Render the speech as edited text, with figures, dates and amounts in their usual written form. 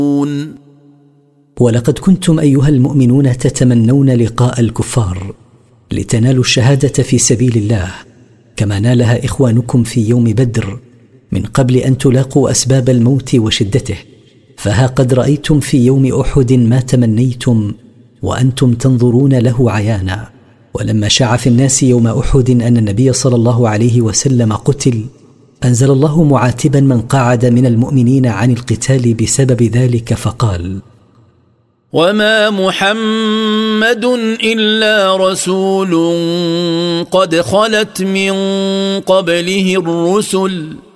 ولقد كنتم أيها المؤمنون تتمنون لقاء الكفار لتنالوا الشهادة في سبيل الله كما نالها إخوانكم في يوم بدر من قبل أن تلاقوا أسباب الموت وشدته، فها قد رأيتم في يوم أحد ما تمنيتم وأنتم تنظرون له عيانا. ولما شاع في الناس يوم أحد أن النبي صلى الله عليه وسلم قتل، أنزل الله معاتبا من قعد من المؤمنين عن القتال بسبب ذلك فقال: وما محمد إلا رسول قد خلت من قبله الرسل